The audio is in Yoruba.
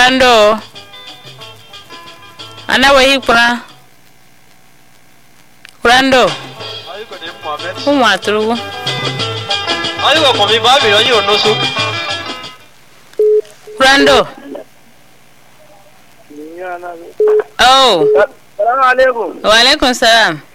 Kurando. Ana wahi kuna. Kurando. Umwaturu. Ayo kwa mibabi ayo nusu. Kurando. Oh. Assalamu alaikum. Wa alaikum salam.